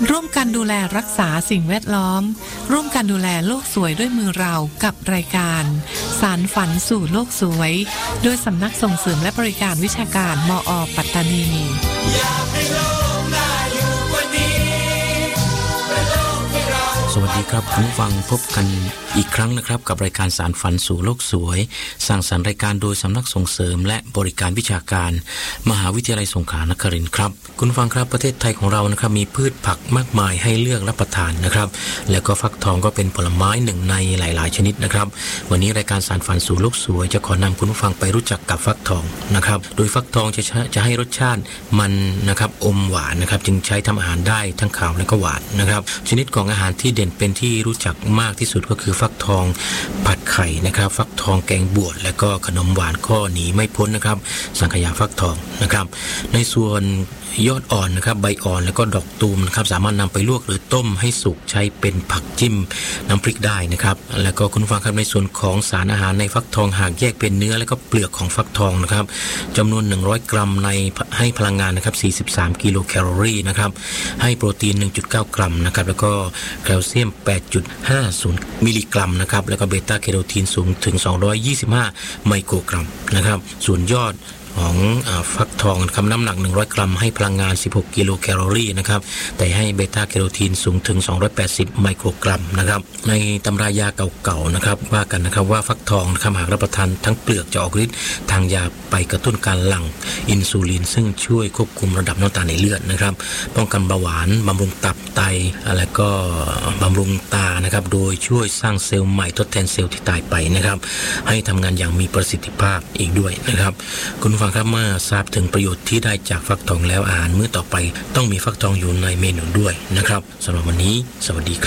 ร่วมกันดูแลรักษาสิ่งแวดล้อมร่วมกันดูแลโลกสวยด้วยมือเรากับรายการสารฝันสู่โลกสวยโดยสำนักส่งเสริมและบริการวิชาการมอ.ปัตตานีสวัสดีครับคุณผู้ฟังพบกันอีกครั้งนะครับกับรายการสารฝันสู่โลกสวยสร้างสรรค์รายการโดยสำนักส่งเสริมและบริการวิชาการมหาวิทยาลัยสงขลานครินทร์ครับคุณผู้ฟังครับประเทศไทยของเรานะครับมีพืชผักมากมายให้เลือกรับประทานนะครับแล้วก็ฟักทองก็เป็นผลไม้หนึ่งในหลายๆชนิดนะครับวันนี้รายการสารฝันสู่โลกสวยจะขอนำคุณผู้ฟังไปรู้จักกับฟักทองนะครับโดยฟักทองจะให้รสชาติมันนะครับอมหวานนะครับจึงใช้ทำอาหารได้ทั้งขาวและก็หวานนะครับชนิดของอาหารที่เด่นเป็นที่รู้จักมากที่สุดก็คือฟักทองผัดไข่นะครับฟักทองแกงบวชและก็ขนมหวานข้อหนีไม่พ้นนะครับสังขยาฟักทองนะครับในส่วนยอดอ่อนนะครับใบอ่อนแล้วก็ดอกตูมนะครับสามารถนำไปลวกหรือต้มให้สุกใช้เป็นผักจิ้มน้ำพริกได้นะครับแล้วก็คุณผู้ฟังครับในส่วนของสารอาหารในฟักทองหากแยกเป็นเนื้อและก็เปลือกของฟักทองนะครับจำนวน100กรัมให้พลังงานนะครับ43กิโลแคลอรี่นะครับให้โปรตีน 1.9 กรัมนะครับแล้วก็แคลเซียม 8.50 มิลลิกรัมนะครับแล้วก็เบต้าแคโรทีนสูงถึง225ไมโครกรัมนะครับส่วนยอดของฟักทองนะครับน้ำหนัก100กรัมให้พลังงาน16กิโลแคลอรี่นะครับแต่ให้เบต้าแคโรทีนสูงถึง280ไมโครกรัมนะครับในตำรายาเก่าๆนะครับว่ากันนะครับว่าฟักทองนะครับหากรับประทานทั้งเปลือกจะออกฤทธิ์ทางยาไปกระตุ้นการหลั่งอินซูลินซึ่งช่วยควบคุมระดับน้ำตาลในเลือดนะครับป้องกันเบาหวานบำรุงตับไตและก็บำรุงตานะครับโดยช่วยสร้างเซลล์ใหม่ทดแทนเซลล์ที่ตายไปนะครับให้ทำงานอย่างมีประสิทธิภาพอีกด้วยนะครับคุณฟังครับเมื่อทราบถึงประโยชน์ที่ได้จากฟักทองแล้วอาหารมื้อต่อไปต้องมีฟักทองอยู่ในเมนูด้วยนะครับสำหรับวันนี้สวัสดีครับ